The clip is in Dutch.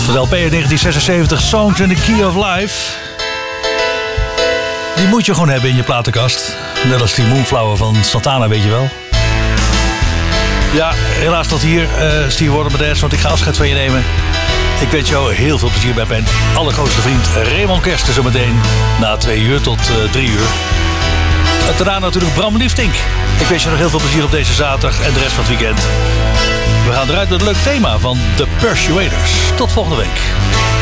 Van de LP in 1976, Songs in the Key of Life. Die moet je gewoon hebben in je platenkast. Net als die Moonflower van Santana, weet je wel. Ja, helaas tot hier, Steve Waterman, want ik ga afscheid van je nemen. Ik wens jou heel veel plezier bij mijn allergrootste vriend Raymond Kersten zometeen. Na 2 uur tot 3 uur. En daarna natuurlijk Bram Liefdink. Ik wens je nog heel veel plezier op deze zaterdag en de rest van het weekend. We gaan eruit met een leuk thema van The Persuaders. Tot volgende week.